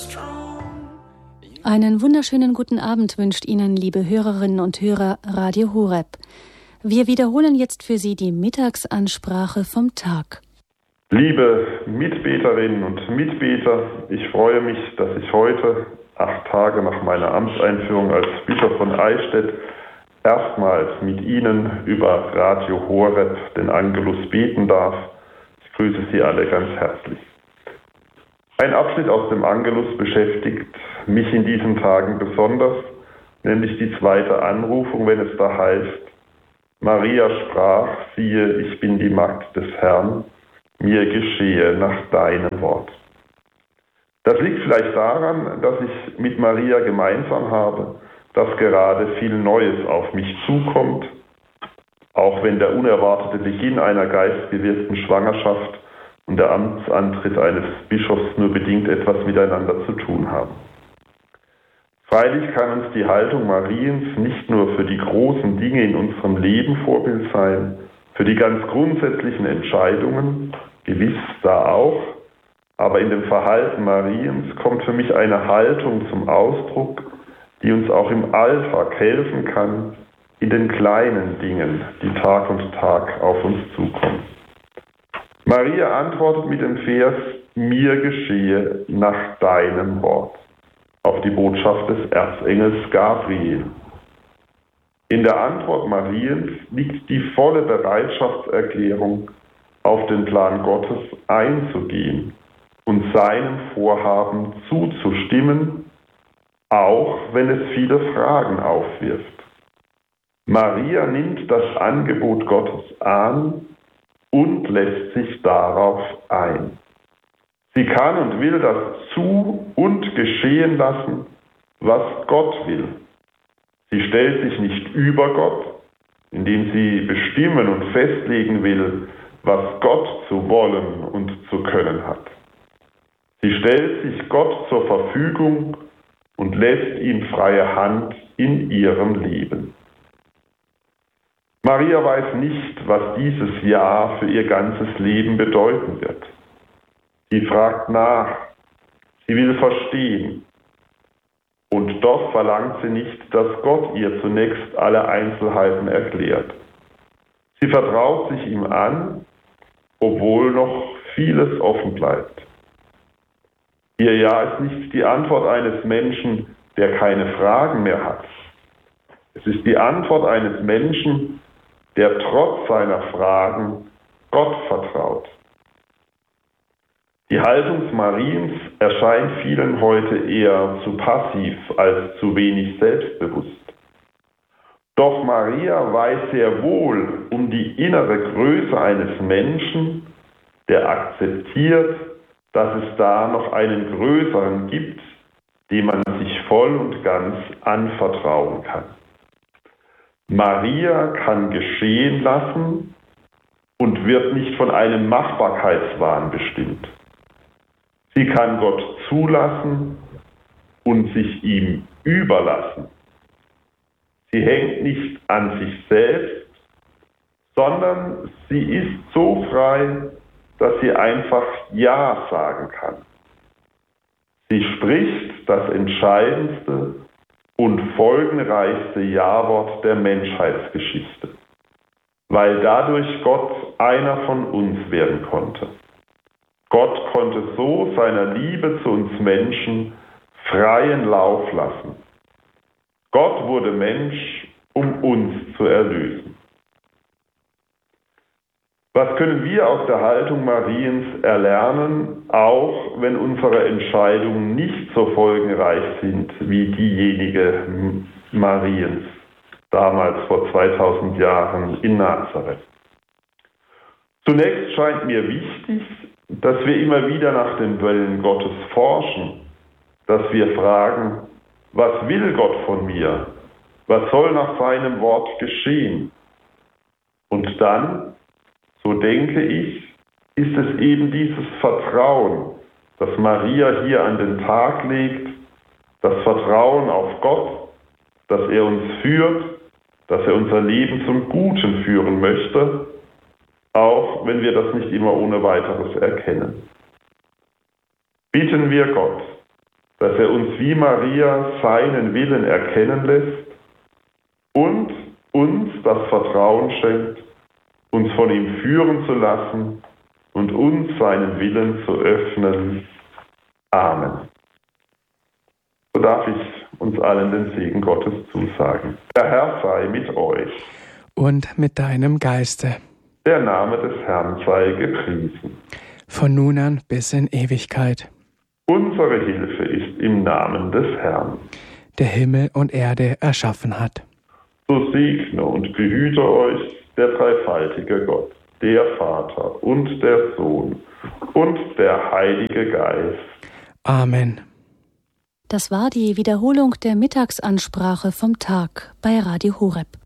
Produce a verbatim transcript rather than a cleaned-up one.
Einen wunderschönen guten Abend wünscht Ihnen, liebe Hörerinnen und Hörer, Radio Horeb. Wir wiederholen jetzt für Sie die Mittagsansprache vom Tag. Liebe Mitbeterinnen und Mitbeter, ich freue mich, dass ich heute, acht Tage nach meiner Amtseinführung als Bischof von Eichstätt, erstmals mit Ihnen über Radio Horeb den Angelus beten darf. Ich grüße Sie alle ganz herzlich. Ein Abschnitt aus dem Angelus beschäftigt mich in diesen Tagen besonders, nämlich die zweite Anrufung, wenn es da heißt: Maria sprach, siehe, ich bin die Magd des Herrn, mir geschehe nach deinem Wort. Das liegt vielleicht daran, dass ich mit Maria gemeinsam habe, dass gerade viel Neues auf mich zukommt, auch wenn der unerwartete Beginn einer geistbewirkten Schwangerschaft und der Amtsantritt eines Bischofs nur bedingt etwas miteinander zu tun haben. Freilich kann uns die Haltung Mariens nicht nur für die großen Dinge in unserem Leben Vorbild sein, für die ganz grundsätzlichen Entscheidungen, gewiss da auch, aber in dem Verhalten Mariens kommt für mich eine Haltung zum Ausdruck, die uns auch im Alltag helfen kann, in den kleinen Dingen, die Tag und Tag auf uns zukommen. Maria antwortet mit dem Vers: Mir geschehe nach deinem Wort, auf die Botschaft des Erzengels Gabriel. In der Antwort Mariens liegt die volle Bereitschaftserklärung, auf den Plan Gottes einzugehen und seinem Vorhaben zuzustimmen, auch wenn es viele Fragen aufwirft. Maria nimmt das Angebot Gottes an und lässt sich darauf ein. Sie kann und will das zu und geschehen lassen, was Gott will. Sie stellt sich nicht über Gott, indem sie bestimmen und festlegen will, was Gott zu wollen und zu können hat. Sie stellt sich Gott zur Verfügung und lässt ihm freie Hand in ihrem Leben. Maria weiß nicht, was dieses Ja für ihr ganzes Leben bedeuten wird. Sie fragt nach, sie will verstehen. Und doch verlangt sie nicht, dass Gott ihr zunächst alle Einzelheiten erklärt. Sie vertraut sich ihm an, obwohl noch vieles offen bleibt. Ihr Ja ist nicht die Antwort eines Menschen, der keine Fragen mehr hat. Es ist die Antwort eines Menschen, der trotz seiner Fragen Gott vertraut. Die Haltung Mariens erscheint vielen heute eher zu passiv als zu wenig selbstbewusst. Doch Maria weiß sehr wohl um die innere Größe eines Menschen, der akzeptiert, dass es da noch einen Größeren gibt, dem man sich voll und ganz anvertrauen kann. Maria kann geschehen lassen und wird nicht von einem Machbarkeitswahn bestimmt. Sie kann Gott zulassen und sich ihm überlassen. Sie hängt nicht an sich selbst, sondern sie ist so frei, dass sie einfach Ja sagen kann. Sie spricht das entscheidendste und folgenreichste Ja-Wort der Menschheitsgeschichte, weil dadurch Gott einer von uns werden konnte. Gott konnte so seiner Liebe zu uns Menschen freien Lauf lassen. Gott wurde Mensch, um uns zu erlösen. Was können wir aus der Haltung Mariens erlernen, auch wenn unsere Entscheidungen nicht so folgenreich sind wie diejenige Mariens, damals vor zweitausend Jahren in Nazareth? Zunächst scheint mir wichtig, dass wir immer wieder nach dem Willen Gottes forschen, dass wir fragen, was will Gott von mir? Was soll nach seinem Wort geschehen? Und dann, so denke ich, ist es eben dieses Vertrauen, das Maria hier an den Tag legt, das Vertrauen auf Gott, dass er uns führt, dass er unser Leben zum Guten führen möchte, auch wenn wir das nicht immer ohne weiteres erkennen. Bitten wir Gott, dass er uns wie Maria seinen Willen erkennen lässt und uns das Vertrauen schenkt, uns von ihm führen zu lassen und uns seinen Willen zu öffnen. Amen. So darf ich uns allen den Segen Gottes zusagen. Der Herr sei mit euch. Und mit deinem Geiste. Der Name des Herrn sei gepriesen. Von nun an bis in Ewigkeit. Unsere Hilfe ist im Namen des Herrn, der Himmel und Erde erschaffen hat. So segne und behüte euch der dreifaltige Gott, der Vater und der Sohn und der Heilige Geist. Amen. Das war die Wiederholung der Mittagsansprache vom Tag bei Radio Horeb.